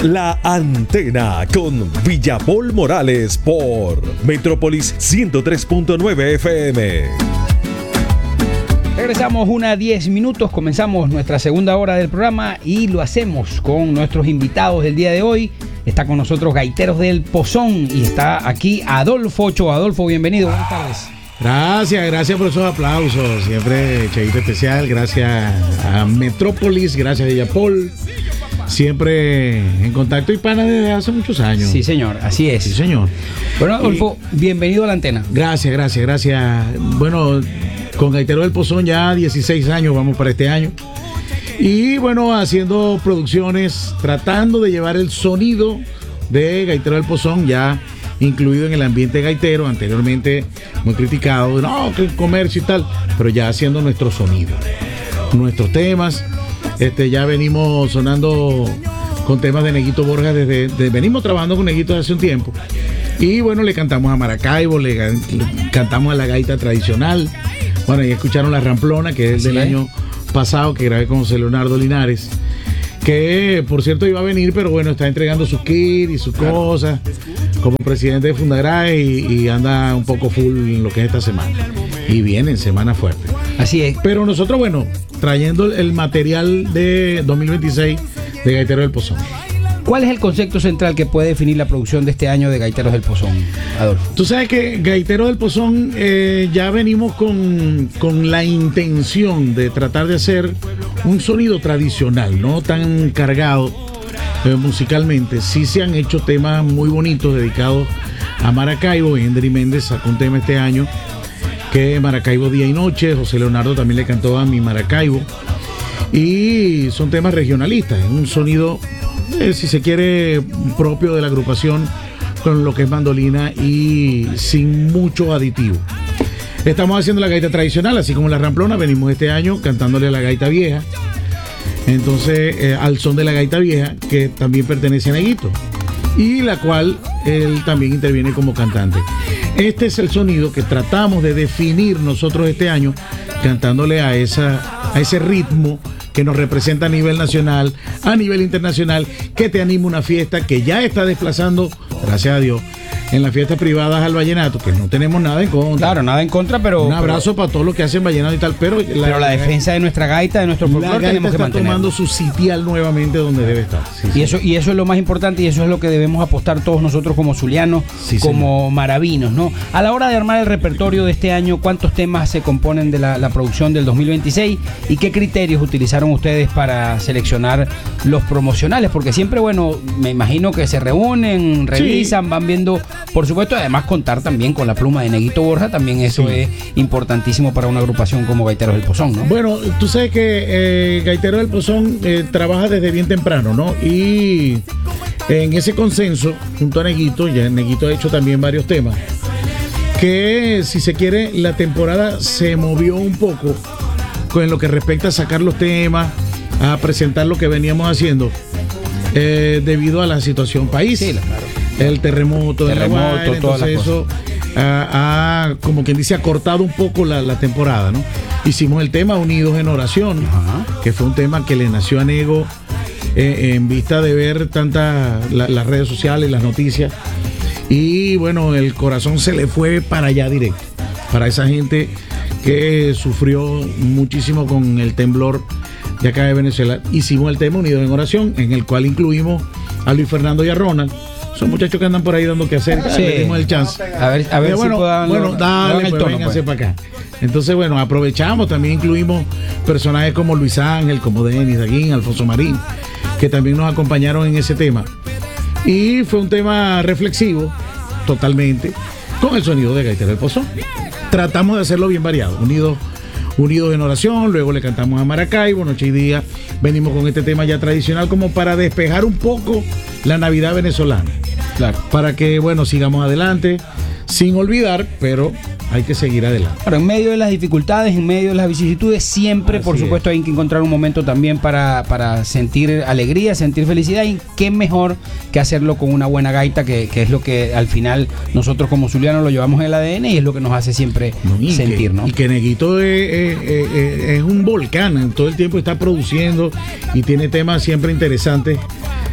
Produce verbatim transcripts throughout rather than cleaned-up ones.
La Antena con Villapol Morales por Metrópolis ciento tres punto nueve F M. Regresamos una diez minutos, comenzamos nuestra segunda hora del programa y lo hacemos con nuestros invitados del día de hoy. Está con nosotros Gaiteros del Pozón y está aquí Adolfo Ochoa. Adolfo, bienvenido, buenas tardes. Gracias, gracias por esos aplausos. Siempre cheito especial. Gracias a Metrópolis, gracias a Villapol. Siempre en contacto y pana desde hace muchos años. Sí, señor, así es. Sí, señor. Bueno, Adolfo, y, bienvenido a la antena. Gracias, gracias, gracias. Bueno, con Gaitero del Pozón ya dieciséis años, vamos para este año. Y bueno, haciendo producciones, tratando de llevar el sonido de Gaitero del Pozón ya incluido en el ambiente gaitero, anteriormente muy criticado, no, que el comercio y tal, pero ya haciendo nuestro sonido, nuestros temas. Este, ya venimos sonando con temas de Neguito Borja desde, de, venimos trabajando con Neguito desde hace un tiempo. Y bueno, le cantamos a Maracaibo, le, le cantamos a la gaita tradicional. Bueno, y escucharon La Ramplona, que es del ¿Sí? año pasado, que grabé con José Leonardo Linares, que por cierto iba a venir, pero bueno, está entregando sus kits y sus claro. cosas como presidente de Fundagrae y, y anda un poco full en lo que es esta semana. Y viene en semana fuerte. Así es. Pero nosotros, bueno, trayendo el material de dos mil veintiséis de Gaitero del Pozón. ¿Cuál es el concepto central que puede definir la producción de este año de Gaiteros del Pozón, Adolfo? Tú sabes que Gaiteros del Pozón eh, ya venimos con, con la intención de tratar de hacer un sonido tradicional, no tan cargado eh, musicalmente. Sí se han hecho temas muy bonitos dedicados a Maracaibo. Henry Méndez sacó un tema este año que Maracaibo Día y Noche. José Leonardo también le cantó a mi Maracaibo. Y son temas regionalistas, un sonido, eh, si se quiere, propio de la agrupación, con lo que es mandolina y sin mucho aditivo. Estamos haciendo la gaita tradicional, así como La Ramplona. Venimos este año cantándole a la gaita vieja. Entonces, eh, al son de la gaita vieja, que también pertenece a Neguito, y la cual él también interviene como cantante. Este es el sonido que tratamos de definir nosotros este año, cantándole a, esa, a ese ritmo que nos representa a nivel nacional, a nivel internacional, que te anima una fiesta que ya está desplazando, gracias a Dios, en las fiestas privadas al vallenato, que no tenemos nada en contra. Claro, nada en contra, pero... Un abrazo pero, para todos los que hacen vallenato y tal, pero... La, pero la defensa de nuestra gaita, de nuestro folclore, tenemos que mantener. Está tomando su sitial nuevamente donde debe estar. Sí, y, sí. Eso, y eso es lo más importante y eso es lo que debemos apostar todos nosotros como zulianos, sí, como señor. Maravinos, ¿no? A la hora de armar el repertorio de este año, ¿cuántos temas se componen de la, la producción del dos mil veintiséis? ¿Y qué criterios utilizaron ustedes para seleccionar los promocionales? Porque siempre, bueno, me imagino que se reúnen, revisan, sí. van viendo, por supuesto, además contar también con la pluma de Neguito Borja, también eso sí. es importantísimo para una agrupación como Gaiteros del Pozón, ¿no? Bueno, tú sabes que eh, Gaiteros del Pozón eh, trabaja desde bien temprano, ¿no? Y en ese consenso, junto a Neguito, ya Neguito ha hecho también varios temas, que si se quiere, la temporada se movió un poco con lo que respecta a sacar los temas, a presentar lo que veníamos haciendo, eh, debido a la situación país. Sí, claro. El terremoto, terremoto, el entonces eso ha, ha, como quien dice, acortado un poco la, la temporada, ¿no? Hicimos el tema Unidos en Oración, ajá. que fue un tema que le nació a Nego eh, en vista de ver tantas la, las redes sociales, las noticias, y bueno, el corazón se le fue para allá directo, para esa gente que sufrió muchísimo con el temblor de acá de Venezuela. Hicimos el tema Unidos en Oración, en el cual incluimos a Luis Fernando y a Ronald. Son muchachos que andan por ahí dando que hacer, sí. le dimos el chance. A ver, a ver bueno, si puedan, bueno, dale, pues, tono, vénganse pues. para acá. Entonces, bueno, aprovechamos, también incluimos personajes como Luis Ángel, como Denis Daguín, Alfonso Marín, que también nos acompañaron en ese tema. Y fue un tema reflexivo, totalmente, con el sonido de Gaitero del Pozón. Tratamos de hacerlo bien variado, unidos, unidos en oración, luego le cantamos a Maracaibo, Noche y Día, venimos con este tema ya tradicional como para despejar un poco la Navidad venezolana. Claro. Para que, bueno, sigamos adelante, sin olvidar, pero hay que seguir adelante. Pero en medio de las dificultades, en medio de las vicisitudes, siempre, Así por supuesto, es. hay que encontrar un momento también para, para sentir alegría, sentir felicidad, y qué mejor que hacerlo con una buena gaita, que, que es lo que al final nosotros como zulianos lo llevamos en el A D N y es lo que nos hace siempre no, sentir, que, ¿no? Y que Neguito es, es, es, es un volcán, todo el tiempo está produciendo y tiene temas siempre interesantes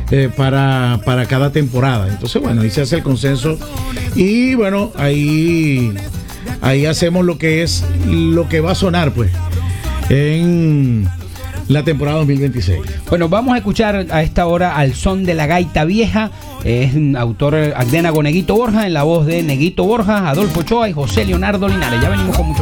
eh, para, para cada temporada. Entonces, bueno, ahí se hace el consenso y bueno, ahí, ahí hacemos lo que es lo que va a sonar, pues, en la temporada dos mil veintiséis. Bueno, vamos a escuchar a esta hora Al son de la gaita vieja. Es un autor Agdenago Neguito Borja, en la voz de Neguito Borja, Adolfo Ochoa y José Leonardo Linares. Ya venimos con mucho